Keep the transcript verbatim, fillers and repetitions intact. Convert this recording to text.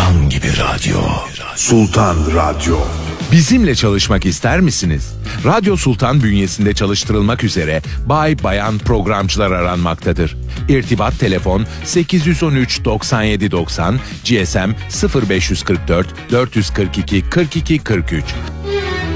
Sultan gibi radyo. Sultan Radyo. Bizimle çalışmak ister misiniz? Radyo Sultan bünyesinde çalıştırılmak üzere bay bayan programcılar aranmaktadır. İrtibat telefon sekiz on üç doksan yedi doksan, G S M sıfır beş kırk dört dört yüz kırk iki kırk iki kırk üç.